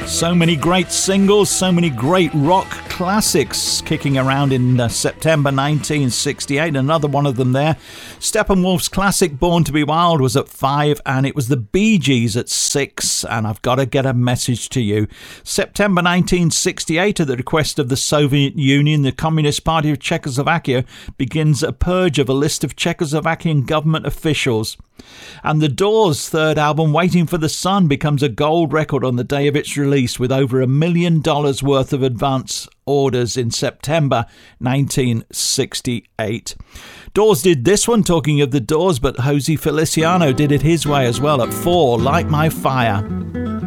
So many great singles, so many great rock classics kicking around in September 1968. Another one of them there. Steppenwolf's classic Born to be Wild was at 5, and it was the Bee Gees at 6. And I've got to get a message to you. September 1968, at the request of the Soviet Union, the Communist Party of Czechoslovakia begins a purge of a list of Czechoslovakian government officials. And The Doors' third album, Waiting for the Sun, becomes a gold record on the day of its release, with over $1 million worth of advance orders in September 1968. Doors did this one, talking of the Doors, but Jose Feliciano did it his way as well at 4, Light My Fire.